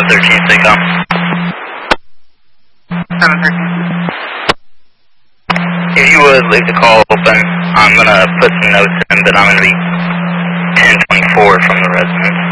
713, stay calm. 713. If you would leave the call open, I'm going to put some notes in, but I'm going to be 1024 from the residence.